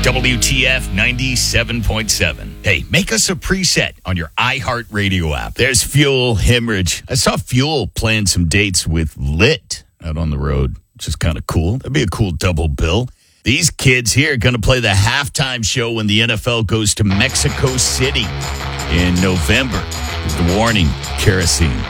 WTF 97.7. Hey, make us a preset on your iHeartRadio app. There's Fuel Hemorrhage. I saw Fuel playing some dates with Lit out on the road, which is kind of cool. That'd be a cool double bill. These kids here are going to play the halftime show when the NFL goes to Mexico City in November. Here's the warning, kerosene.